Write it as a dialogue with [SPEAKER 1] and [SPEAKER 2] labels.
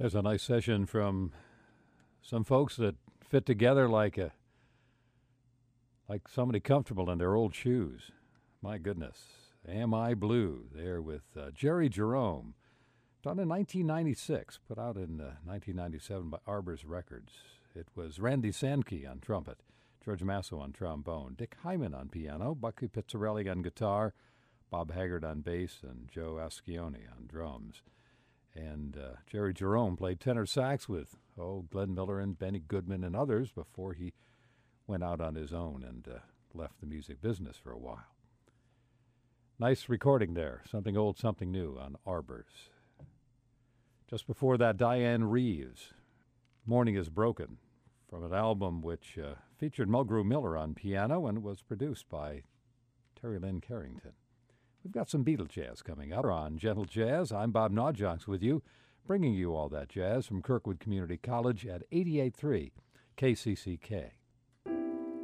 [SPEAKER 1] There's a nice session from some folks that fit together like somebody comfortable in their old shoes. My goodness. Am I Blue there with Jerry Jerome. Done in 1996, put out in 1997 by Arbor's Records. It was Randy Sankey on trumpet, George Masso on trombone, Dick Hyman on piano, Bucky Pizzarelli on guitar, Bob Haggard on bass, and Joe Ascione on drums. And Jerry Jerome played tenor sax with Glenn Miller and Benny Goodman and others before he went out on his own and left the music business for a while. Nice recording there, Something Old, Something New on Arbor's. Just before that, Diane Reeves, Morning is Broken, from an album which featured Mulgrew Miller on piano and was produced by Terry Lynn Carrington. We've got some Beatle jazz coming up on Gentle Jazz. I'm Bob Nawjonks with you, bringing you all that jazz from Kirkwood Community College at 88.3 KCCK.